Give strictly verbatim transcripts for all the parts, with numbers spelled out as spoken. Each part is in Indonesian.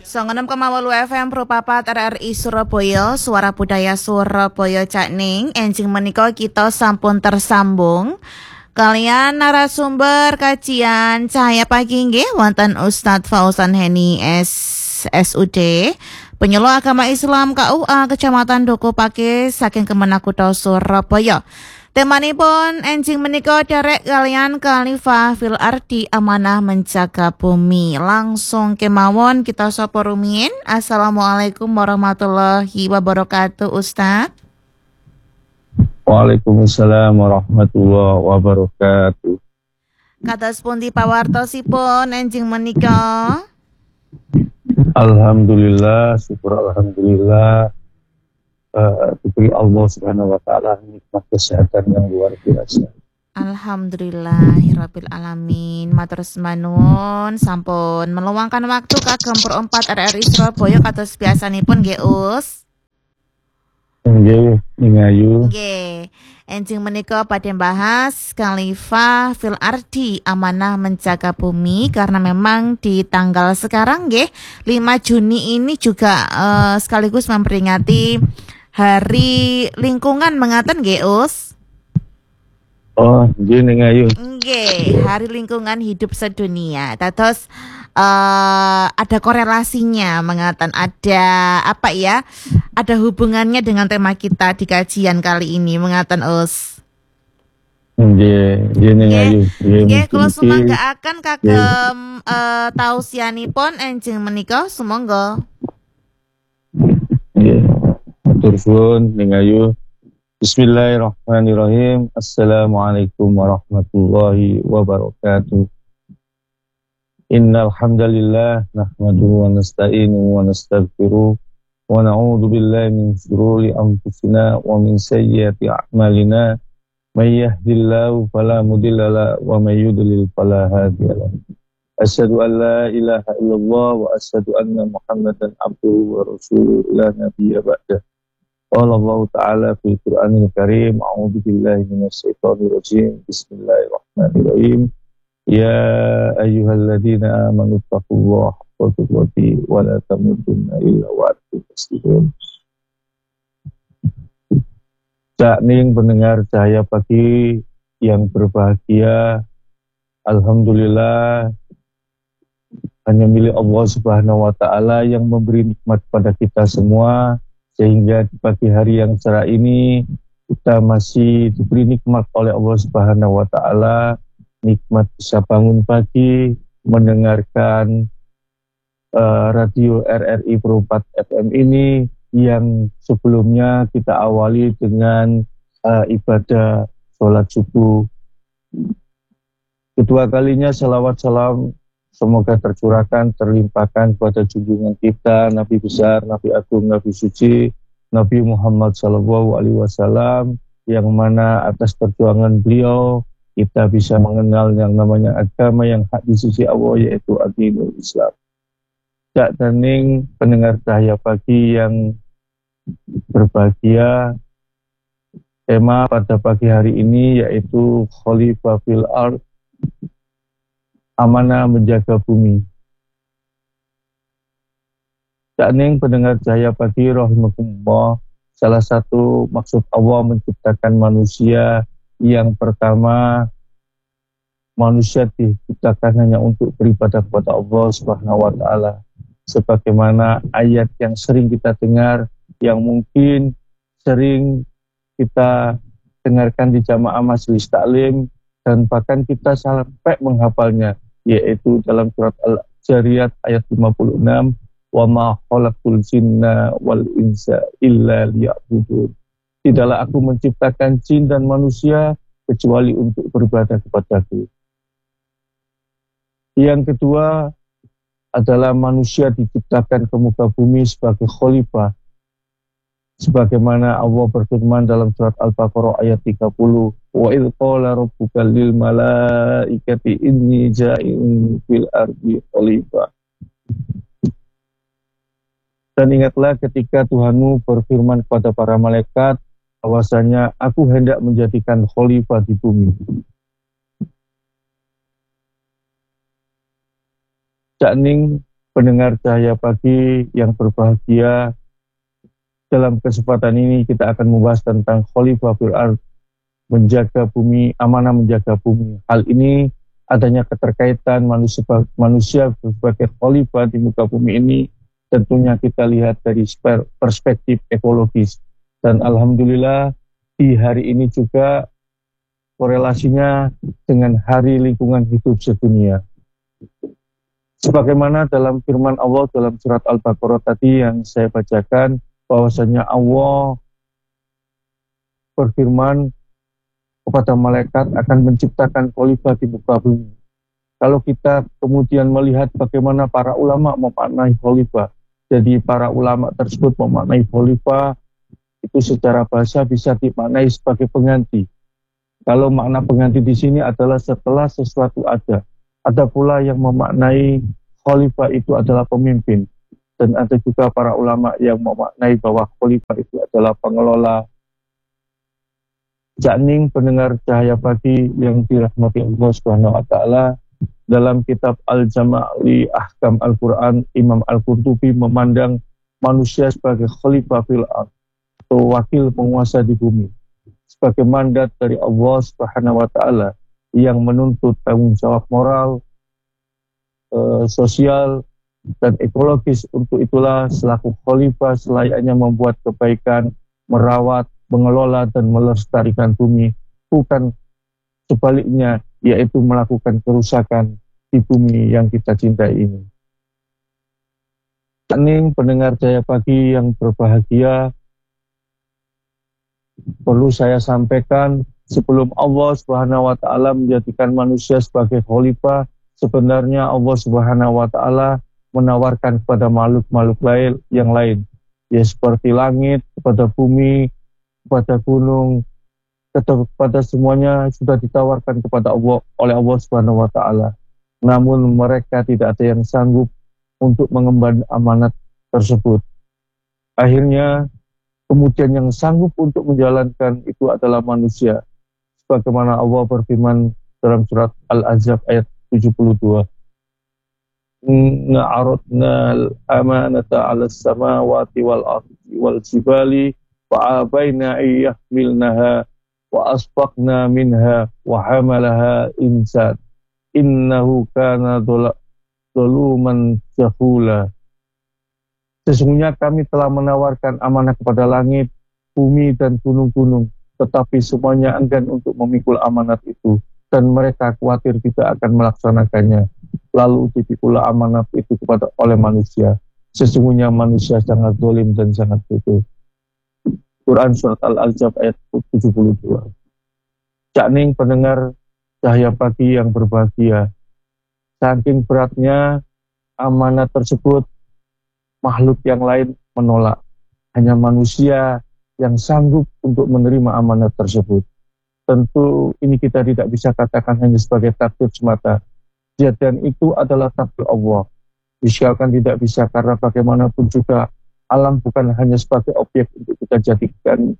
Songonem koma wolu F M Propapat R R I Surabaya, Suara Budaya Surabaya Cak Ning. Enjing menika kita sampun tersambung kalian narasumber kajian Cahaya Pagi nggih wonten Ustadz Fauzan Heni S U D, penyuluh agama Islam K U A Kecamatan Dokopake saking Kemenak Kutha Surabaya. Temanipun enjing menika derek kalian Khalifah fil ardi, amanah menjaga bumi. Langsung kemawon kita sapa rumiyin. Assalamualaikum warahmatullahi wabarakatuh Ustaz. Waalaikumsalam warahmatullahi wabarakatuh. Kados pundi pawartosipun enjing menika? Alhamdulillah, syukur alhamdulillah. Uh, diberi Allah Subhanahu wa taala nikmat kesehatan yang luar biasa. Alhamdulillahirabbil alamin. Matur nuwun sampun meluangkan waktu kagem Perempat R R I Surabaya kados biasanipun nggih Us. Nggih, ningayu. Nggih. Enjing menika badhe bahas Khalifah fil ardi, amanah menjaga bumi, karena memang di tanggal sekarang nggih lima Juni ini juga uh, sekaligus memperingati Hari Lingkungan mengaten nggih Us? Oh, nggih ningayu. Nggih, Hari Lingkungan Hidup Sedunia. Dados uh, ada korelasinya mengaten, ada apa ya? Ada hubungannya dengan tema kita di kajian kali ini mengaten Us. Nggih, nggih ningayu. Nggih, kula sumanggaaken kagem uh, tausianipun enjing menika sumangga. Nggih. Matur suwun ningayu. Bismillahirrahmanirrahim. Assalamualaikum warahmatullahi wabarakatuh. Innal hamdalillah nahmaduhu wa nasta'inuhu wa nastaghfiruh wa na'udzu billahi min shururi anfusina wa min sayyiati a'malina. May yahdihillahu fala mudilla lahu wa may yudlil fala hadiya lahu. Asyhadu an la ilaha illallah wa asyhadu anna Muhammadan abduhu wa rasuluhu la nabiyya ba'dah. Qala Allah Ta'ala fil Qur'anil Karim, a'udzu billahi minasy syaithanir rajim. Bismillahirrahmanirrahim. Ya ayyuhalladzina amanu taqullaha haqqa tuqatih wa la tamutunna illa wa antum muslimun. Cak Ning pendengar Cahaya Pagi yang berbahagia, alhamdulillah hanya milik Allah Subhanahu wa taala yang memberi nikmat pada kita semua, sehingga di pagi hari yang cerah ini kita masih diberi nikmat oleh Allah Subhanahu wa taala, nikmat bisa bangun pagi, mendengarkan uh, radio R R I Perempat F M ini yang sebelumnya kita awali dengan uh, ibadah sholat subuh. Kedua kalinya salawat salam semoga tercurahkan, terlimpahkan kepada junjungan kita, Nabi besar, Nabi agung, Nabi suci, Nabi Muhammad Shallallahu Alaihi Wasallam, yang mana atas perjuangan beliau kita bisa mengenal yang namanya agama yang hak di sisi Allah, yaitu agama Islam. Cak Ning pendengar Cahaya Pagi yang berbahagia, tema pada pagi hari ini yaitu Khalifah fil Ard, amanah menjaga bumi. Cak Ning pendengar Cahaya Pagi rahimakumullah, salah satu maksud Allah menciptakan manusia yang pertama, manusia diciptakan hanya untuk beribadah kepada Allah Subhanahu wa taala. Sebagaimana ayat yang sering kita dengar, yang mungkin sering kita dengarkan di jamaah majelis taklim dan bahkan kita sampai menghafalnya, yaitu dalam surat Al-Jariyat ayat lima puluh enam, wa ma khalaqul jinna wal insa illa liya'budun. Tidaklah aku menciptakan jin dan manusia kecuali untuk beribadah kepadaku. Yang kedua adalah manusia diciptakan ke muka bumi sebagai khalifah. Sebagaimana Allah berfirman dalam surat Al-Baqarah ayat tiga puluh, wa idz qala rabbuka lil malaikati inni ja'ilun fil ardi khalifah. Dan ingatlah ketika Tuhanmu berfirman kepada para malaikat bahwasanya aku hendak menjadikan khalifah di bumi. Cak Ning pendengar Cahaya Pagi yang berbahagia, dalam kesempatan ini kita akan membahas tentang Khalifah fil Ardh, menjaga bumi, amanah menjaga bumi. Hal ini adanya keterkaitan manusia, manusia sebagai khalifah di muka bumi ini tentunya kita lihat dari perspektif ekologis. Dan alhamdulillah di hari ini juga korelasinya dengan Hari Lingkungan Hidup Sedunia. Sebagaimana dalam firman Allah dalam surat Al-Baqarah tadi yang saya bacakan, bahwasanya Allah berfirman kepada malaikat akan menciptakan khalifah di muka bumi. Kalau kita kemudian melihat bagaimana para ulama memaknai khalifah, jadi para ulama tersebut memaknai khalifah itu secara bahasa bisa dimaknai sebagai pengganti. Kalau makna pengganti di sini adalah setelah sesuatu ada. Ada pula yang memaknai khalifah itu adalah pemimpin. Dan ada juga para ulama yang memaknai bahwa khalifah itu adalah pengelola. Jakning pendengar Cahaya Pagi yang dirahmati Allah Subhanahu wa taala, dalam kitab Al-Jama' li Ahkam Al-Qur'an, Imam Al-Qurtubi memandang manusia sebagai khalifah fil ardh atau wakil penguasa di bumi, sebagai mandat dari Allah Subhanahu wa taala yang menuntut tanggung jawab moral, e, sosial, dan ekologis. Untuk itulah selaku khalifah selayaknya membuat kebaikan, merawat, mengelola, dan melestarikan bumi, bukan sebaliknya, yaitu melakukan kerusakan di bumi yang kita cintai ini. Ini pendengar Cahaya Pagi yang berbahagia, perlu saya sampaikan, sebelum Allah Subhanahu wa taala menjadikan manusia sebagai khalifah, sebenarnya Allah Subhanahu wa taala menawarkan kepada makhluk-makhluk lain yang lain, ya seperti langit, kepada bumi, kepada gunung, kepada semuanya sudah ditawarkan kepada Allah oleh Allah Subhanahu wa taala. Namun mereka tidak ada yang sanggup untuk mengemban amanat tersebut. Akhirnya kemudian yang sanggup untuk menjalankan itu adalah manusia. Sebagaimana Allah berfirman dalam surat Al-Ahzab ayat tujuh puluh dua. Inna aradna al-amanata 'alas samawati wal ardi wal jibali wa abaina ayyahmilnaha wa asfaqna minha wa hamalaha insan innahu kana zaluman jahula. Sesungguhnya kami telah menawarkan amanah kepada langit, bumi, dan gunung-gunung, tetapi semuanya enggan untuk memikul amanat itu, dan mereka khawatir tidak akan melaksanakannya. Lalu dipikulah amanat itu kepada oleh manusia. Sesungguhnya manusia sangat zalim dan sangat bodoh. Quran Surat Al-Ahzab ayat tujuh puluh dua. Jakning pendengar Cahaya Pagi yang berbahagia, saking beratnya amanat tersebut, makhluk yang lain menolak. Hanya manusia yang sanggup untuk menerima amanat tersebut. Tentu ini kita tidak bisa katakan hanya sebagai takdir semata. Dan itu adalah takdir Allah. Misalkan tidak bisa, karena bagaimanapun juga alam bukan hanya sebagai objek untuk kita jadikan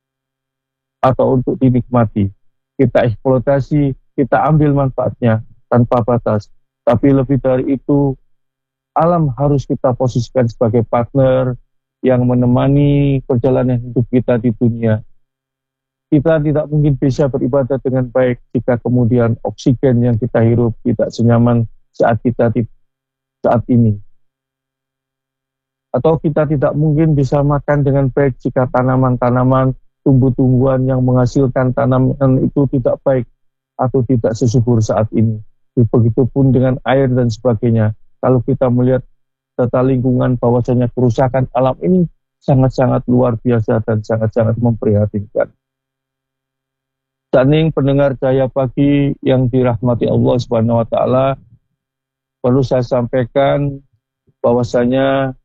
atau untuk dinikmati. Kita eksploitasi, kita ambil manfaatnya tanpa batas. Tapi lebih dari itu, alam harus kita posisikan sebagai partner yang menemani perjalanan hidup kita di dunia. Kita tidak mungkin bisa beribadah dengan baik jika kemudian oksigen yang kita hirup tidak senyaman saat kita di saat ini. Atau kita tidak mungkin bisa makan dengan baik jika tanaman-tanaman, tumbuh-tumbuhan yang menghasilkan tanaman itu tidak baik atau tidak sesubur saat ini. Begitupun dengan air dan sebagainya. Kalau kita melihat data lingkungan, bahwasanya kerusakan alam ini sangat-sangat luar biasa dan sangat-sangat memprihatinkan. Jakning pendengar Cahaya Pagi yang dirahmati Allah Subhanahu wa taala, perlu saya sampaikan bahwasanya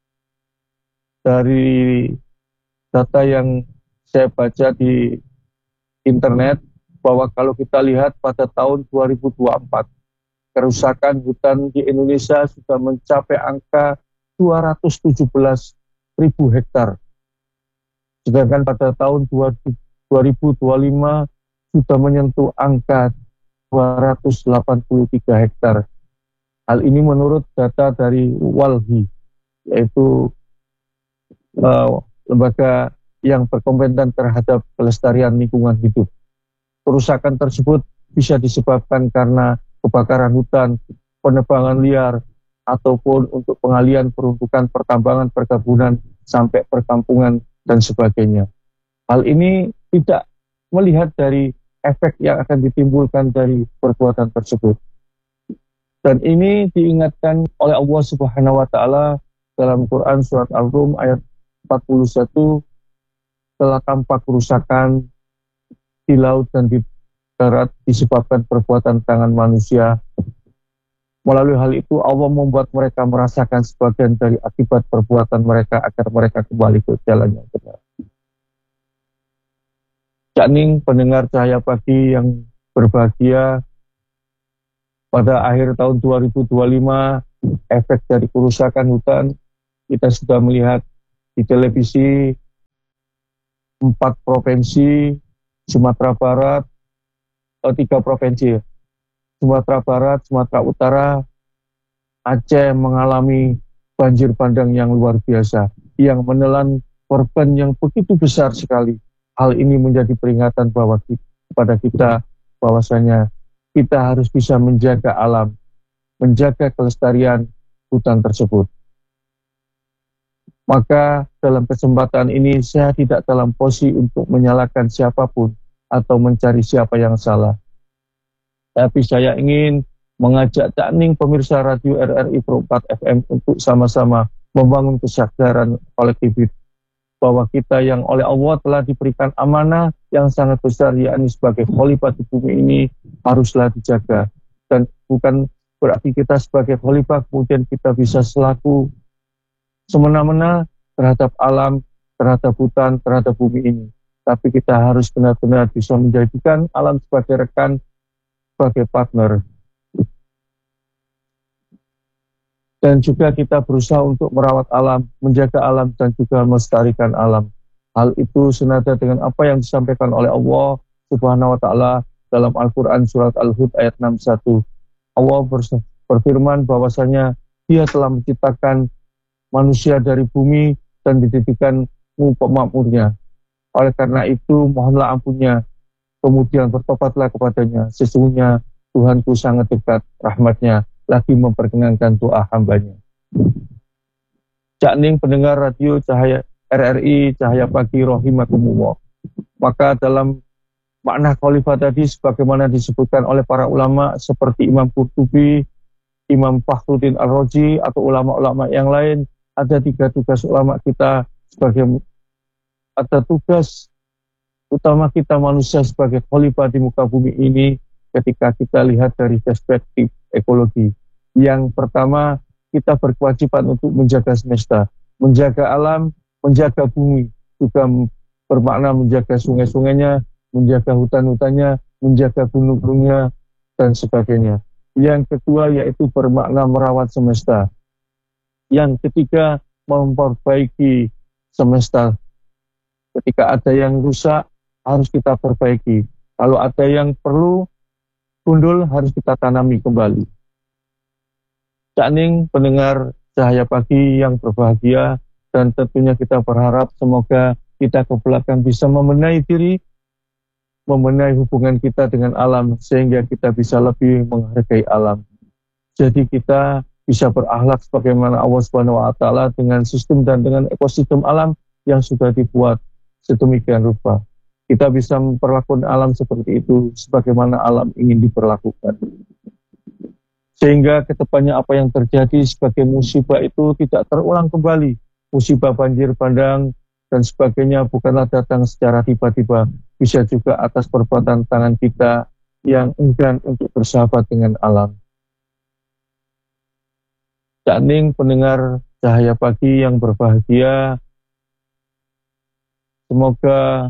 dari data yang saya baca di internet, bahwa kalau kita lihat pada tahun dua ribu dua puluh empat, kerusakan hutan di Indonesia sudah mencapai angka dua ratus tujuh belas ribu hektar. Sedangkan pada tahun dua ribu dua puluh lima sudah menyentuh angka dua ratus delapan puluh tiga hektar. Hal ini menurut data dari Walhi, yaitu uh, lembaga yang berkompeten terhadap kelestarian lingkungan hidup. Kerusakan tersebut bisa disebabkan karena kebakaran hutan, penebangan liar, ataupun untuk pengalian peruntukan pertambangan, perkebunan, sampai perkampungan, dan sebagainya. Hal ini tidak melihat dari efek yang akan ditimbulkan dari perbuatan tersebut. Dan ini diingatkan oleh Allah Subhanahu wa Ta'ala dalam Quran Surat Al-Rum ayat empat puluh satu, telah tampak kerusakan di laut dan di darat disebabkan perbuatan tangan manusia. Melalui hal itu Allah membuat mereka merasakan sebagian dari akibat perbuatan mereka agar mereka kembali ke jalan yang benar. Cak Ning, pendengar Cahaya Pagi yang berbahagia, pada akhir tahun dua ribu dua puluh lima efek dari kerusakan hutan kita sudah melihat di televisi empat provinsi Sumatera Barat, oh, tiga provinsi Sumatera Barat, Sumatera Utara, Aceh mengalami banjir bandang yang luar biasa, yang menelan korban yang begitu besar sekali. Hal ini menjadi peringatan bahwa kita, kepada kita bahwasanya kita harus bisa menjaga alam, menjaga kelestarian hutan tersebut. Maka dalam kesempatan ini saya tidak dalam posisi untuk menyalahkan siapapun atau mencari siapa yang salah. Tapi saya ingin mengajak Cak Ning, pemirsa radio R R I Pro empat F M, untuk sama-sama membangun kesadaran kolektif bahwa kita yang oleh Allah telah diberikan amanah yang sangat besar, yakni sebagai khalifah di bumi ini, haruslah dijaga. Dan bukan berarti kita sebagai khalifah kemudian kita bisa selaku semena-mena terhadap alam, terhadap hutan, terhadap bumi ini. Tapi kita harus benar-benar bisa menjadikan alam sebagai rekan, sebagai partner. Dan juga kita berusaha untuk merawat alam, menjaga alam, dan juga melestarikan alam. Hal itu senada dengan apa yang disampaikan oleh Allah Subhanahu wa Ta'ala dalam Al-Quran Surat Al-Hud ayat enam puluh satu. Allah berfirman bahwasanya Dia telah menciptakan manusia dari bumi dan dijadikanmu pemakmurnya. Oleh karena itu, mohonlah ampunnya, kemudian bertobatlah kepadanya. Sesungguhnya Tuhanku sangat dekat rahmatnya, lagi memperkenankan doa hambanya. Cak Ning, pendengar radio Cahaya R R I Cahaya Pagi rahimakumullah. Maka dalam makna khalifah tadi sebagaimana disebutkan oleh para ulama seperti Imam Qurtubi, Imam Fakhruddin Ar-Razi, atau ulama-ulama yang lain, ada tiga tugas ulama kita sebagai ada tugas utama kita manusia sebagai khalifah di muka bumi ini ketika kita lihat dari perspektif ekologi. Yang pertama, kita berkewajiban untuk menjaga semesta, menjaga alam, menjaga bumi, juga bermakna menjaga sungai-sungainya, menjaga hutan-hutannya, menjaga gunung-gunungnya, dan sebagainya. Yang kedua yaitu bermakna merawat semesta. Yang ketiga, memperbaiki semesta. Ketika ada yang rusak, harus kita perbaiki. Kalau ada yang perlu gundul, harus kita tanami kembali. Cak Ning, pendengar Cahaya Pagi yang berbahagia, dan tentunya kita berharap semoga kita ke belakang bisa membenahi diri, membenahi hubungan kita dengan alam, sehingga kita bisa lebih menghargai alam. Jadi kita bisa berakhlak sebagaimana Allah Subhanahu wa Ta'ala dengan sistem dan dengan ekosistem alam yang sudah dibuat sedemikian rupa. Kita bisa memperlakukan alam seperti itu sebagaimana alam ingin diperlakukan. Sehingga kedepannya apa yang terjadi sebagai musibah itu tidak terulang kembali. Musibah banjir bandang dan sebagainya bukanlah datang secara tiba-tiba, bisa juga atas perbuatan tangan kita yang enggan untuk bersahabat dengan alam. Cak Ning, pendengar Cahaya Pagi yang berbahagia, semoga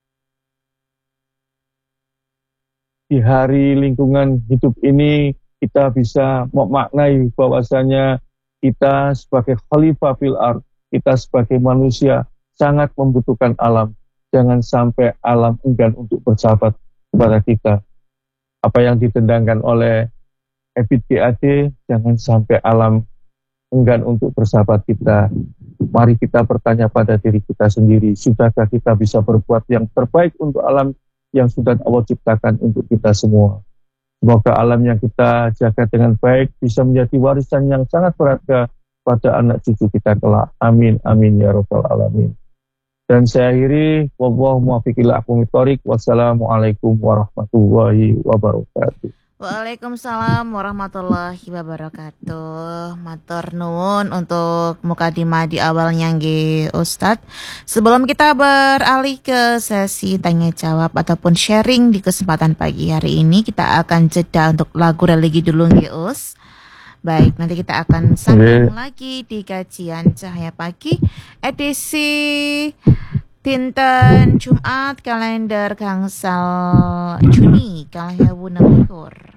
di hari lingkungan hidup ini kita bisa memaknai bahwasanya kita sebagai khalifah fil ardh, kita sebagai manusia sangat membutuhkan alam. Jangan sampai alam enggan untuk bersahabat kepada kita. Apa yang ditendangkan oleh Epit G A D, jangan sampai alam enggan untuk bersahabat kita. Mari kita bertanya pada diri kita sendiri, sudahkah kita bisa berbuat yang terbaik untuk alam yang sudah Allah ciptakan untuk kita semua. Semoga alam yang kita jaga dengan baik bisa menjadi warisan yang sangat berharga pada anak cucu kita kelak. Amin, amin ya rabbal alamin. Dan saya akhiri, wallahu muwaffiq ila aqwamit thoriq. Wassalamualaikum warahmatullahi wabarakatuh. Waalaikumsalam warahmatullahi wabarakatuh. Matur nuwun untuk mukadimah di awalnya nggih Ustadz. Sebelum kita beralih ke sesi tanya jawab ataupun sharing di kesempatan pagi hari ini, kita akan jeda untuk lagu religi dulu nggih Us. Baik, nanti kita akan sambung lagi di kajian Cahaya Pagi edisi dinten Jumat kalender gangsal Juni kalih ewu enam likur.